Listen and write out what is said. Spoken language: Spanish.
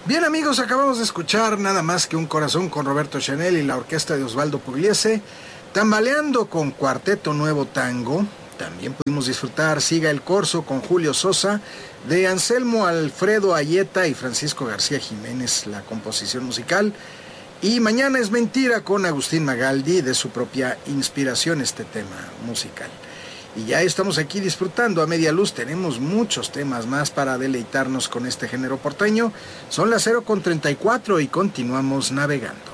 Bien amigos, acabamos de escuchar Nada más que un corazón con Roberto Chanel y la orquesta de Osvaldo Pugliese, Tambaleando con Cuarteto Nuevo Tango. También pudimos disfrutar Siga el Corso con Julio Sosa, de Anselmo Alfredo Ayeta y Francisco García Jiménez, la composición musical. Y Mañana es Mentira con Agustín Magaldi, de su propia inspiración este tema musical. Y ya estamos aquí disfrutando a media luz. Tenemos muchos temas más para deleitarnos con este género porteño. Son las 0:34 y continuamos navegando.